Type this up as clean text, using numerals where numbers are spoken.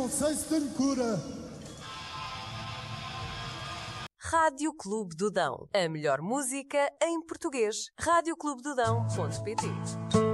sei se tem cura. Rádio Clube do Dão. A melhor música em português. radioclubedodão.pt